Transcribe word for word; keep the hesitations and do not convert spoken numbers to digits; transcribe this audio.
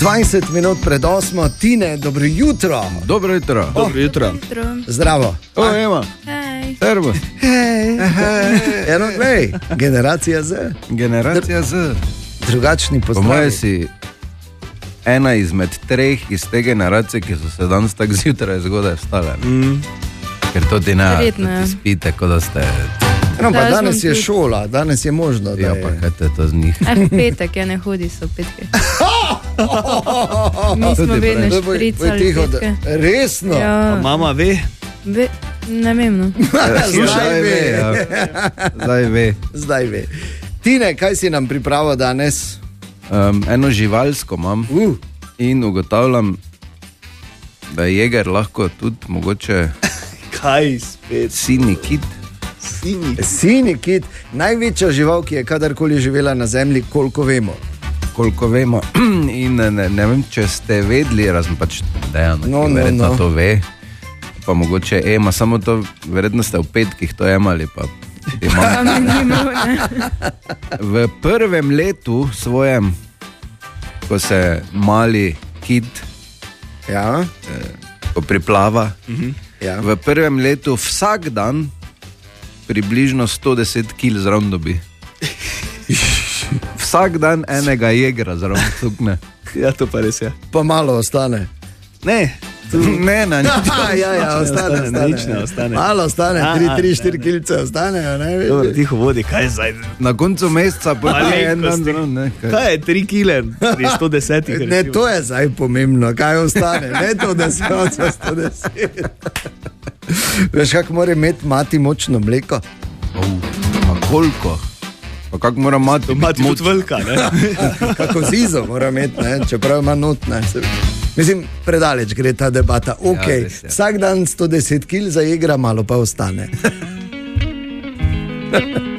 dvajset minut pred osmo, Tine, dobro jutro. Dobro jutro. Oh. Dobro jutro. Zdravo. O, Ema. Hej. Servus. Hej. Eno, glej, generacija Z. Generacija Z. Drugačni Po pozdravi. moje si ena izmed treh iz te generacije, ki so se danes tako zjutraj zgodaj vstale. Mm. Ker to ti ne, Verjetno, to ja. ti spite, kot da ste... No, pa Da, jaz danes bom je tudi. šola, danes je možno, da Ja, je. pa kaj te to z njih? Eh, v petek, ja ne hodi, so petke. Mi smo Tudi vedno Da boj- boj špricali tiho, da- petke. Resno? Ja, Mama ve, ve, ne vem, no. Zdaj ve. ja. Zdaj ve. Zdaj ve. Tine, kaj si nam pripravil danes? Um, eno živalsko imam Uh, in ugotavljam, da je jeger lahko tudi mogoče kaj spet, sinji kit. sini. Sinji kit, največja žival, ki je kadarkoli živela na zemlji, koliko vemo. Koliko vemo. In ne, ne, ne vem, če ste vedeli, razen pač dejano, No, no, no, verjetno no. to ve. Pa mogoče Ema, samo to, verjetno ste v petkih to jemali. Pa imam. Pa me nima, ne. V prvem letu svojem, ko se mali kit Ja, ko priplava, ja. v prvem letu vsak dan približno sto deset kil zraven dobi. Vsak dan enega jegra zraven tukne. Ja, to pa res je. Pa malo ostane. Ne, Ne, na nič. Ja, ja, ja, ostane, ostane, ostane. nič ne ostane. Malo ostane, A, tri, a, tri, ne, štiri ne. kilce ostanejo, ne veš. dobro, tiho vodi, kaj je zdaj? Na koncu meseca pa Malenkosti. je en dan zraven. ne, kaj. Kaj je tri kile pri sto desetih? Ne, to je zdaj pomembno, kaj ostane, ne to, da se odsva sto deset. Veš, kako mora imeti mati močno mleko? Oh, a koliko? Pa kako mora mati Mati moč? tudi velika, ne? Kako zizo mora imeti, ne? Čeprav ima not, ne? Se- Mislim, predaleč gre ta debata. Ok, Ja, res je. vsak dan sto deset kil za igra, malo pa ostane.